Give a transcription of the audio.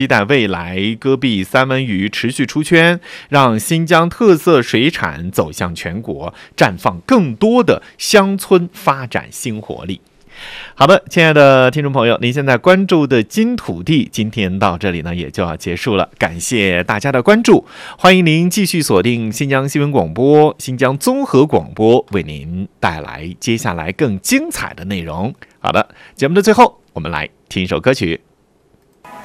期待未来戈壁三文鱼持续出圈，让新疆特色水产走向全国，绽放更多的乡村发展新活力。好的，亲爱的听众朋友，您现在关注的金土地今天到这里呢也就要结束了，感谢大家的关注，欢迎您继续锁定新疆新闻广播、新疆综合广播，为您带来接下来更精彩的内容。好的，节目的最后我们来听一首歌曲。